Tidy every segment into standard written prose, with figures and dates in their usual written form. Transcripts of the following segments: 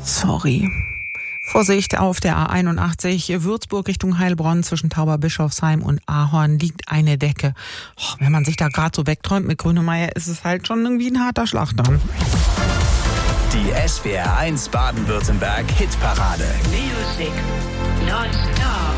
Sorry. Vorsicht, auf der A81 Würzburg Richtung Heilbronn zwischen Tauberbischofsheim und Ahorn liegt eine Decke. Wenn man sich da gerade so wegträumt mit Grönemeyer, ist es halt schon irgendwie ein harter Schlag dann. Die SWR 1 Baden-Württemberg Hitparade. Music non-stop.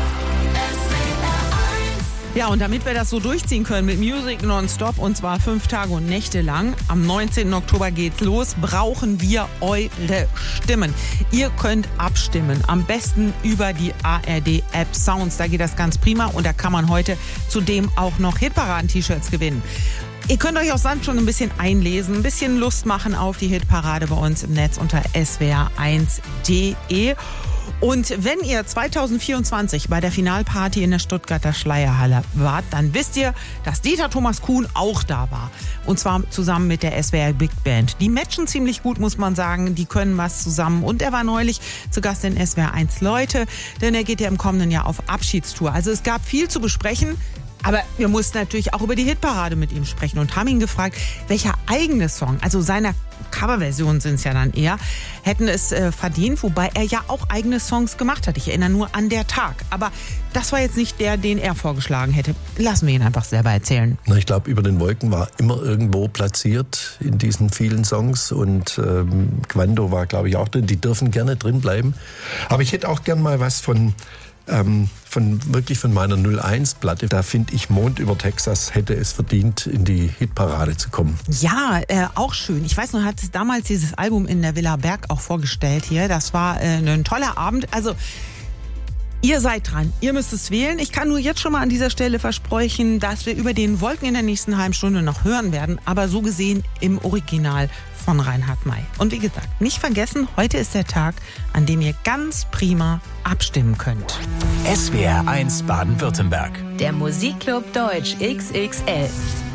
Ja, und damit wir das so durchziehen können mit Music nonstop, und zwar 5 Tage und Nächte lang, am 19. Oktober geht's los, brauchen wir eure Stimmen. Ihr könnt abstimmen, am besten über die ARD-App Sounds. Da geht das ganz prima und da kann man heute zudem auch noch Hitparaden-T-Shirts gewinnen. Ihr könnt euch auch sonst schon ein bisschen einlesen, ein bisschen Lust machen auf die Hitparade bei uns im Netz unter swr1.de. Und wenn ihr 2024 bei der Finalparty in der Stuttgarter Schleierhalle wart, dann wisst ihr, dass Dieter Thomas Kuhn auch da war. Und zwar zusammen mit der SWR Big Band. Die matchen ziemlich gut, muss man sagen. Die können was zusammen. Und er war neulich zu Gast in SWR 1 Leute, denn er geht ja im kommenden Jahr auf Abschiedstour. Also es gab viel zu besprechen. Aber wir mussten natürlich auch über die Hitparade mit ihm sprechen und haben ihn gefragt, welcher eigene Song, also seiner Coverversion sind es ja dann eher, hätten es verdient, wobei er ja auch eigene Songs gemacht hat. Ich erinnere nur an Der Tag. Aber das war jetzt nicht der, den er vorgeschlagen hätte. Lassen wir ihn einfach selber erzählen. Ich glaube, Über den Wolken war immer irgendwo platziert in diesen vielen Songs und Quando war, glaube ich, auch drin. Die dürfen gerne drin bleiben. Aber ich hätte auch gern mal was von meiner 01-Platte. Da finde ich, Mond über Texas hätte es verdient, in die Hitparade zu kommen. Ja, auch schön. Ich weiß noch, hat damals dieses Album in der Villa Berg auch vorgestellt hier. Das war ein toller Abend. Also, ihr seid dran. Ihr müsst es wählen. Ich kann nur jetzt schon mal an dieser Stelle versprechen, dass wir Über den Wolken in der nächsten halben Stunde noch hören werden. Aber so gesehen im Original von Reinhard May. Und wie gesagt, nicht vergessen, heute ist der Tag, an dem ihr ganz prima abstimmen könnt. SWR 1 Baden-Württemberg. Der Musikclub Deutsch XXL.